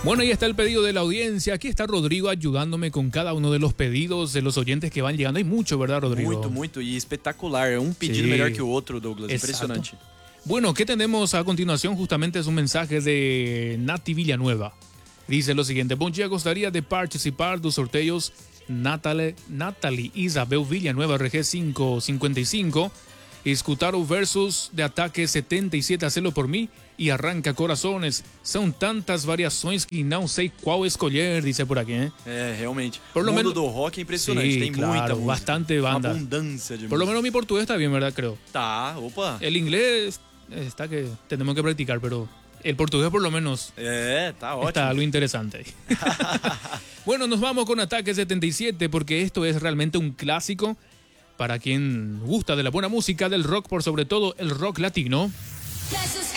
Bueno, ahí está el pedido de la audiencia. Aquí está Rodrigo ayudándome con cada uno de los pedidos de los oyentes que van llegando. Hay mucho, ¿verdad, Rodrigo? Muito. E espetacular. Um pedido melhor que o outro, Douglas. Exacto. Impressionante. Bueno, ¿qué tenemos a continuación? Justamente es un mensaje de Nati Villanueva. Dice lo siguiente: bom dia, gostaria de participar dos sorteios Natalie Isabel Villanueva, RG 555. Escutar o versus de Ataque 77, Hacelo por mí y Arranca Corazones. São tantas variações que não sei qual escolher, dice por aquí. Realmente. Por lo o mundo menos do rock é impressionante. Sí, Tem claro, muita música. bastante banda. Uma abundância de Por lo música. menos mi portugués está bien, ¿verdad? Creo. Tá, opa. El inglés está que tenemos que practicar, pero el portugués por lo menos Tá ótimo. está algo interesante. Bueno, nos vamos con Ataque 77 porque esto es realmente un clásico para quien gusta de la buena música, del rock, por sobre todo el rock latino.